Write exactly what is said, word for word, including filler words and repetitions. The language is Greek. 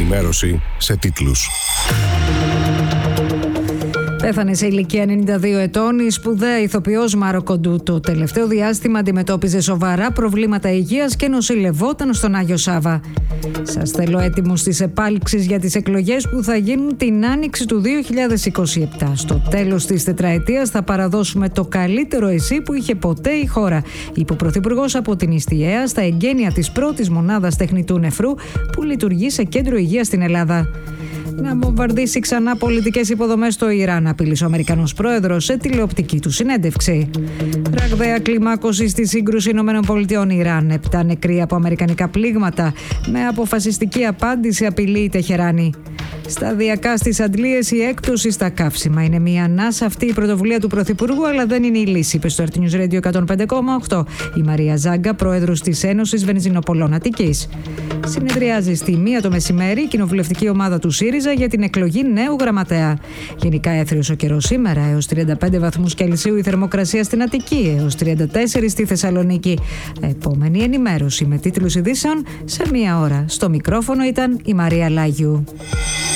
ενημέρωση σε τίτλους. Πέθανε σε ηλικία ενενήντα δύο ετών η σπουδαία ηθοποιός Μάρο Κοντού. Το τελευταίο διάστημα αντιμετώπιζε σοβαρά προβλήματα υγείας και νοσηλευόταν στον Άγιο Σάβα. Σας θέλω έτοιμους στις επάλξεις για τις εκλογές που θα γίνουν την άνοιξη του δύο χιλιάδες είκοσι επτά. Στο τέλος της τετραετίας θα παραδώσουμε το καλύτερο εσύ που είχε ποτέ η χώρα, είπε ο Πρωθυπουργός από την Ιστιαία στα εγγένεια της πρώτης μονάδας τεχνητού νεφρού που λειτουργεί σε κέντρο υγείας στην Ελλάδα. Να βομβαρδίσει ξανά πολιτικές υποδομές στο Ιράν, απείλησε ο Αμερικανός πρόεδρος σε τηλεοπτική του συνέντευξη. Ραγδαία κλιμάκωση στη σύγκρουση ΗΠΑ Ιράν. Επτά νεκροί από αμερικανικά πλήγματα. Με αποφασιστική απάντηση απειλεί η Τεχεράνη. Σταδιακά στις αντλίες η έκπτωση στα καύσιμα. Είναι μια ανάσα αυτή η πρωτοβουλία του Πρωθυπουργού, αλλά δεν είναι η λύση, είπε στο Earth News Radio εκατόν πέντε κόμμα οκτώ η Μαρία Ζάγκα, πρόεδρος της Ένωσης Βενζινοπολών Αττικής. Συνεδριάζει στη μία το μεσημέρι η κοινοβουλευτική ομάδα του ΣΥΡΙΖΑ για την εκλογή νέου γραμματέα. Γενικά έθριος ο καιρός σήμερα, έως τριάντα πέντε βαθμούς Κελσίου η θερμοκρασία στην Αττική, έως τριάντα τέσσερα στη Θεσσαλονίκη. Επόμενη ενημέρωση με τίτλους ειδήσεων σε μία ώρα. Στο μικρόφωνο ήταν η Μαρία Λάγιου.